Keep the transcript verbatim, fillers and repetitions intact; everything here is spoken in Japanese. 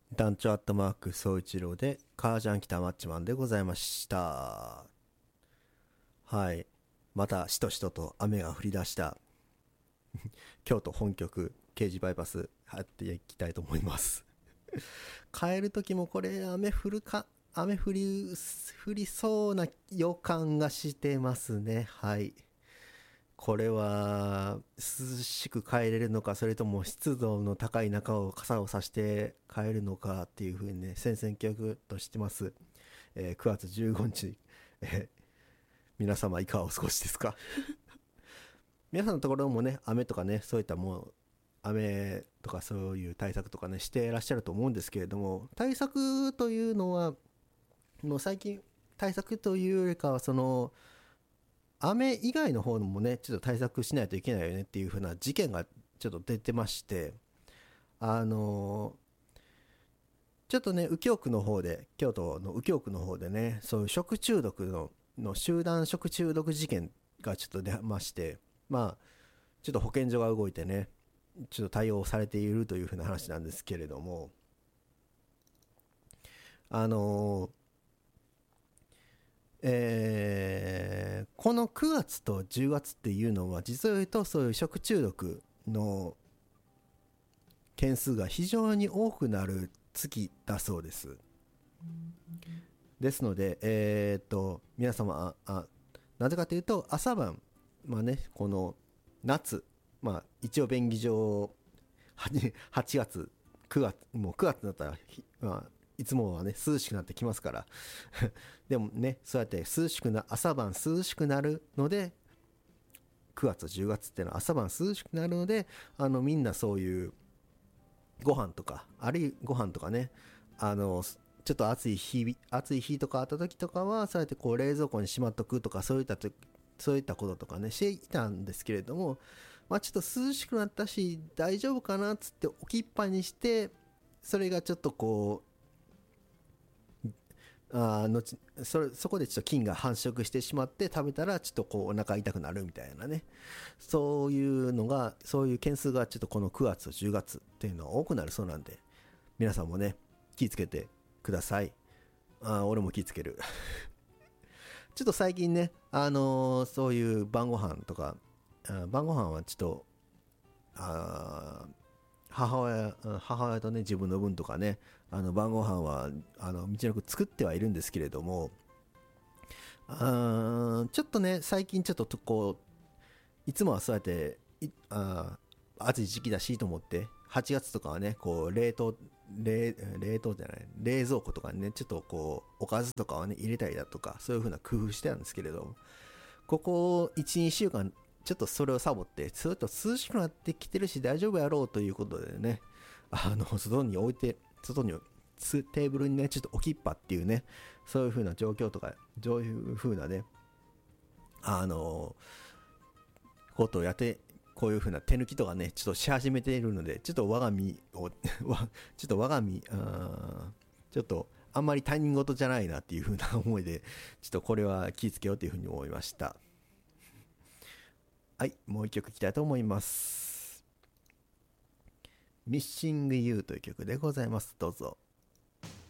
団長アットマーク総一郎でカージャン北マッチマンでございました。はい。またしとしとと雨が降り出した京都本局刑事バイパス入っていきたいと思います。帰る時もこれ雨降るか、雨降り、降りそうな予感がしてますね。はい。これは涼しく帰れるのか、それとも湿度の高い中を傘をさして帰るのかっていう風にね、戦々恐々としてます。えーくがつじゅうごにち、えー皆様いかがお過ごしですか？皆さんのところもね、雨とかね、そういったもう、雨とかそういう対策とかね、していらっしゃると思うんですけれども、対策というのは、もう最近、対策というよりかは、その、雨以外の方もね、ちょっと対策しないといけないよねっていう風な事件がちょっと出てまして、あのちょっとね、右京区の方で、京都の右京区の方でね、そういう食中毒の、の集団食中毒事件がちょっと出まして、まあ、ちょっと保健所が動いてね、ちょっと対応されているという風な話なんですけれども、あのえーこのくがつとじゅうがつっていうのは、実を言うとそういう食中毒の件数が非常に多くなる月だそうです。ですので、えーっと、皆様、あ、あなぜかというと、朝晩、まあね、この夏、まあ一応便宜上、はちはちがつ、くがつ、もうくがつになったら、まあ、いつもはね、涼しくなってきますから。でもね、そうやって涼しくな、朝晩涼しくなるので、くがつ、じゅうがつっていうのは朝晩涼しくなるので、あの、みんなそういうご飯とか、あるいはご飯とかね、あの、ちょっと暑い日、暑い日とかあった時とかは、そうやってこう冷蔵庫にしまっとくとか、そういったと、そういったこととかね、していたんですけれども、まあちょっと涼しくなったし、大丈夫かなっつって置きっぱにして、それがちょっとこう、あのちそれそこでちょっと菌が繁殖してしまって食べたらちょっとこうお腹痛くなるみたいなね、そういうのが、そういう件数がちょっとこのくがつとじゅうがつっていうのは多くなるそうなんで、皆さんもね、気をつけてください。あー俺も気をつける。ちょっと最近ね、あのーそういう晩ご飯とか、あ晩ご飯はちょっと、あ母親、母親とね、自分の分とかね、あの晩ご飯は、あの、道のく作ってはいるんですけれども、あちょっとね、最近ちょっとこう、いつもはそうやって、いあ暑い時期だしと思って、はちがつとかはね、こう、冷凍、冷冷凍じゃない、冷蔵庫とかにね、ちょっとこう、おかずとかはね、入れたりだとか、そういう風な工夫してたんですけれど、ここいち、にしゅうかん、ちょっとそれをサボって、ずっと涼しくなってきてるし大丈夫やろうということでね、あの、外に置いて、外に、テーブルにね、ちょっと置きっぱっていうね、そういう風な状況とか、そういう風なね、あの、ことをやって、こういう風な手抜きとかね、ちょっとし始めているので、ちょっと我が身を、ちょっと我が身、あちょっとあんまり他人事じゃないなっていう風な思いで、ちょっとこれは気をつけようという風に思いました。はい、もう一曲いきたいと思います。Missing You という曲でございます。どうぞ。